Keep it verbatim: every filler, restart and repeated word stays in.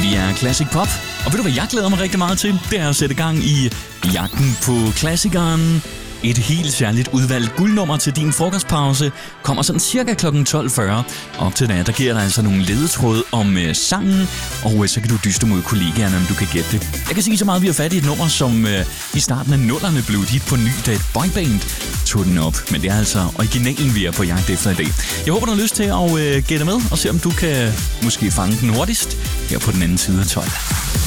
Vi er Classic Pop, og ved du hvad jeg glæder mig rigtig meget til? Det er at sætte gang i jagten på klassikeren. Et helt særligt udvalgt guldnummer til din frokostpause kommer sådan cirka klokken tolv fyrre. Op til da, der giver dig altså nogle ledetråd om øh, sangen, og øh, så kan du dyste mod kollegaerne, om du kan gætte det. Jeg kan sige så meget, at vi har fat i et nummer, som øh, i starten af nullerne blev et hit på ny, da et boyband tog den op. Men det er altså originalen, vi er på jagt efter i dag. Jeg håber, du har lyst til at øh, gætte med, og se om du kan måske fange den hurtigst her på den anden side af tolv.